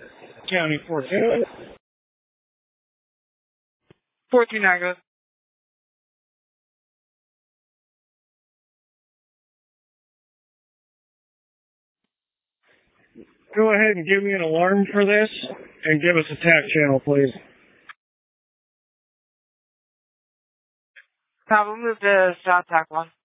County 14. 14 Agnes. Go ahead and give me an alarm for this, and give us a TAC channel, please. We'll move to South TAC 1.